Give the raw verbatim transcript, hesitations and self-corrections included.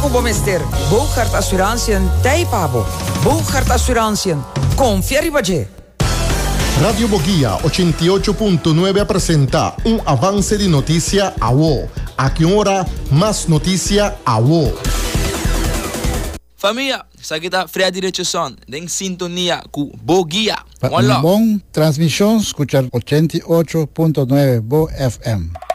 Ako bomester, Bouchard Assurantiën, Taipabo. Bouchard Assurantiën, confiar Baje. Radio Boguía ochenta y ocho punto nueve presenta un avance de noticia a wo. A que hora más noticia a wo. Familia, sa kita Freddy Richardson, en sintonía con Boguía. Bom transmisión, escuchar ochenta y ocho punto nueve Bo F M.